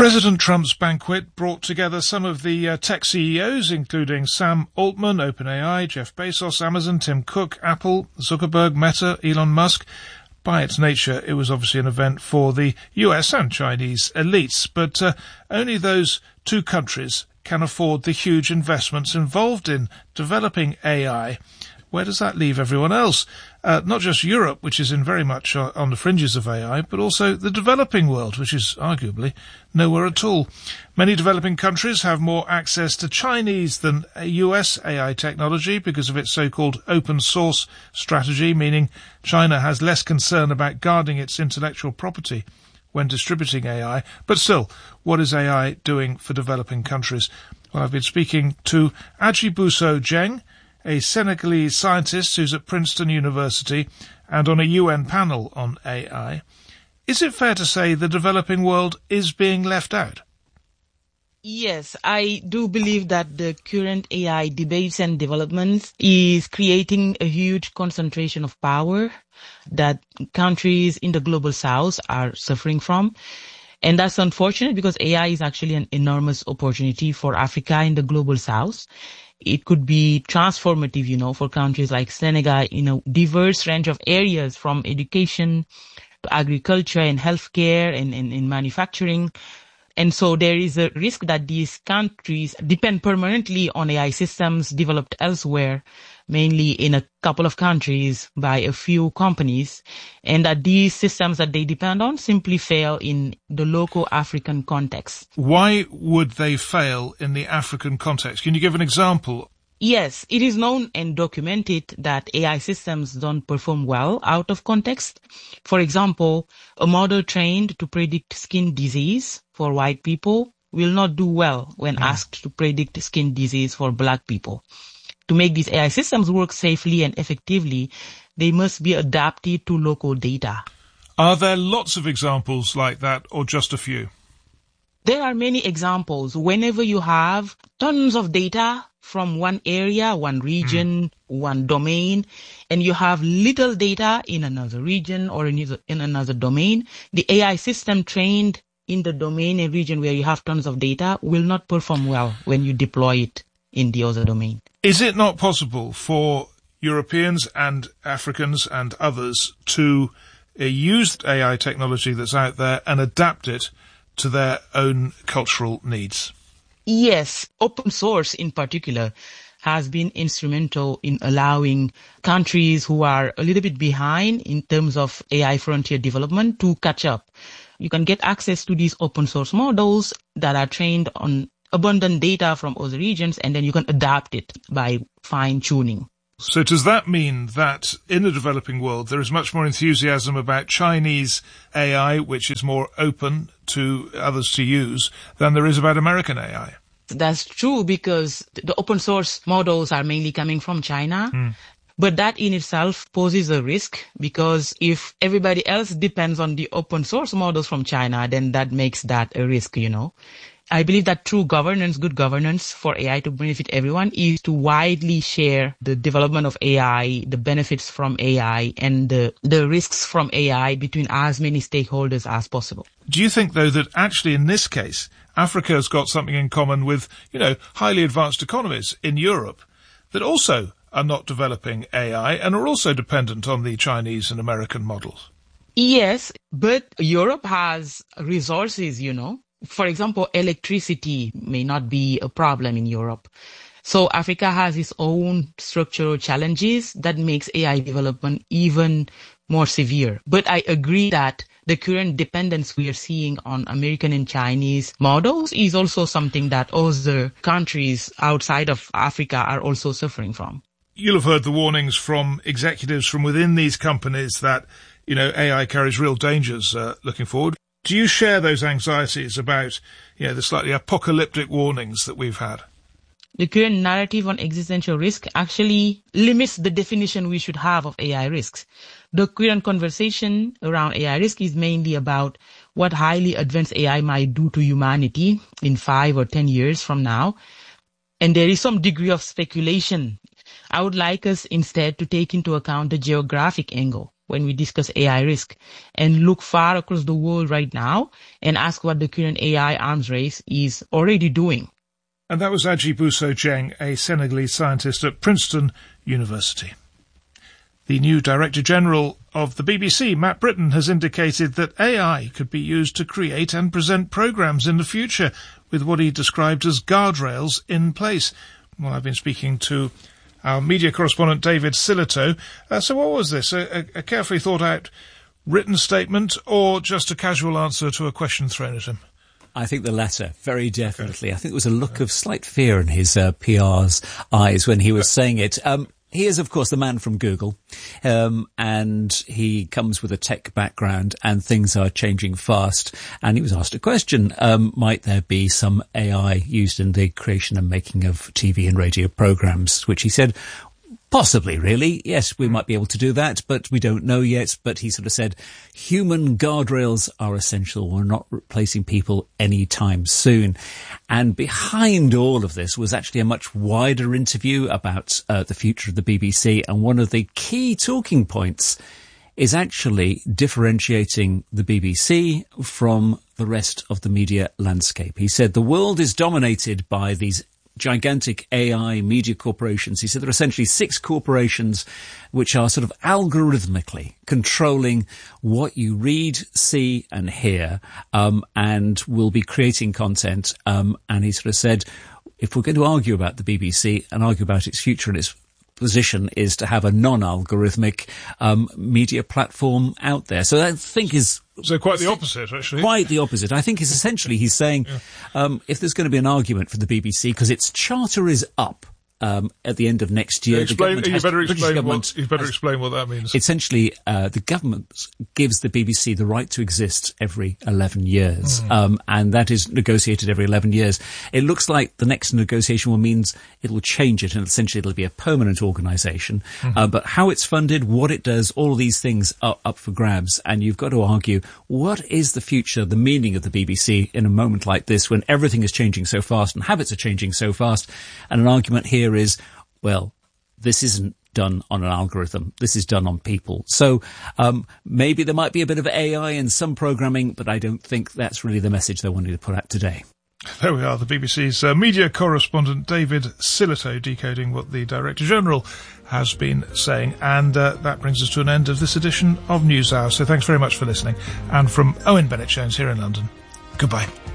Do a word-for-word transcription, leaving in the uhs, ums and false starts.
President Trump's banquet brought together some of the uh, tech C E Os, including Sam Altman, OpenAI, Jeff Bezos, Amazon, Tim Cook, Apple, Zuckerberg, Meta, Elon Musk. By its nature, it was obviously an event for the U S and Chinese elites, but uh, only those two countries can afford the huge investments involved in developing A I. Where does that leave everyone else? Uh, not just Europe, which is in very much uh, on the fringes of A I, but also the developing world, which is arguably nowhere at all. Many developing countries have more access to Chinese than U S A I technology because of its so-called open source strategy, meaning China has less concern about guarding its intellectual property when distributing A I. But still, what is A I doing for developing countries? Well, I've been speaking to Ajibuso Jeng, a Senegalese scientist who's at Princeton University and on a U N panel on A I. Is it fair to say the developing world is being left out? Yes, I do believe that the current A I debates and developments is creating a huge concentration of power that countries in the global south are suffering from. And that's unfortunate because A I is actually an enormous opportunity for Africa in the global south. It could be transformative, you know, for countries like Senegal in a diverse range of areas from education to agriculture and healthcare and in manufacturing. And so there is a risk that these countries depend permanently on A I systems developed elsewhere, mainly in a couple of countries by a few companies, and that these systems that they depend on simply fail in the local African context. Why would they fail in the African context? Can you give an example? Yes, it is known and documented that A I systems don't perform well out of context. For example, a model trained to predict skin disease for white people will not do well when mm. asked to predict skin disease for black people. To make these A I systems work safely and effectively, they must be adapted to local data. Are there lots of examples like that or just a few? There are many examples. Whenever you have tons of data from one area, one region, mm. one domain, and you have little data in another region or in another domain, the A I system trained in the domain and region where you have tons of data will not perform well when you deploy it in the other domain. Is it not possible for Europeans and Africans and others to uh, use A I technology that's out there and adapt it to their own cultural needs? Yes, open source in particular has been instrumental in allowing countries who are a little bit behind in terms of A I frontier development to catch up. You can get access to these open source models that are trained on abundant data from other regions, and then you can adapt it by fine-tuning. So does that mean that in the developing world there is much more enthusiasm about Chinese A I, which is more open to others to use, than there is about American A I? That's true, because the open source models are mainly coming from China. Mm. But that in itself poses a risk, because if everybody else depends on the open source models from China, then that makes that a risk, you know. I believe that true governance, good governance for A I to benefit everyone is to widely share the development of A I, the benefits from A I, and the, the risks from A I between as many stakeholders as possible. Do you think, though, that actually in this case, Africa has got something in common with, you know, highly advanced economies in Europe that also are not developing A I and are also dependent on the Chinese and American models? Yes, but Europe has resources, you know. For example, electricity may not be a problem in Europe. So Africa has its own structural challenges that makes A I development even more severe. But I agree that the current dependence we are seeing on American and Chinese models is also something that other countries outside of Africa are also suffering from. You'll have heard the warnings from executives from within these companies that, you know, A I carries real dangers uh, looking forward. Do you share those anxieties about, you know, the slightly apocalyptic warnings that we've had? The current narrative on existential risk actually limits the definition we should have of A I risks. The current conversation around A I risk is mainly about what highly advanced A I might do to humanity in five or ten years from now. And there is some degree of speculation. I would like us instead to take into account the geographic angle. when we discuss A I risk, and look far across the world right now and ask what the current A I arms race is already doing. And that was Aji Bousso-Dieng, a Senegalese scientist at Princeton University. The new Director General of the B B C, Matt Britton, has indicated that A I could be used to create and present programmes in the future with what he described as guardrails in place. Well, I've been speaking to our media correspondent David Sillito. Uh, so what was this, a, a carefully thought-out written statement or just a casual answer to a question thrown at him? I think the latter, very definitely. Okay. I think there was a look of slight fear in his uh, P R's eyes when he was saying it. Um, he is, of course, the man from Google, um, and he comes with a tech background, and things are changing fast. And he was asked a question, um, might there be some A I used in the creation and making of T V and radio programs, which he said, possibly, really. Yes, we might be able to do that, but we don't know yet. But he sort of said, human guardrails are essential. We're not replacing people anytime soon. And behind all of this was actually a much wider interview about uh, the future of the B B C. And one of the key talking points is actually differentiating the B B C from the rest of the media landscape. He said the world is dominated by these gigantic A I media corporations. He said there are essentially six corporations which are sort of algorithmically controlling what you read, see and hear, um, and will be creating content. Um, and he sort of said, if we're going to argue about the B B C and argue about its future and its position is to have a non-algorithmic um, media platform out there. So I think is... So quite the opposite, actually. Quite the opposite. I think is essentially he's saying yeah. um, if there's going to be an argument for the B B C, because its charter is up um, at the end of next year. Explain, the you, better has, explain what, you better has, explain what that means. Essentially, uh, the government gives the B B C the right to exist every eleven years, mm. um, and that is negotiated every eleven years. It looks like the next negotiation will means it will change it, and essentially it'll be a permanent organisation. Mm-hmm. Uh, but how it's funded, what it does, all of these things are up for grabs, and you've got to argue, what is the future, the meaning of the B B C in a moment like this when everything is changing so fast and habits are changing so fast? And an argument here is, well, this isn't done on an algorithm. This is done on people. So um, maybe there might be a bit of A I in some programming, but I don't think that's really the message they wanted to put out today. There we are, the B B C's uh, media correspondent David Sillito decoding what the Director General has been saying. And uh, that brings us to an end of this edition of NewsHour. So thanks very much for listening. And from Owen Bennett-Jones here in London, goodbye.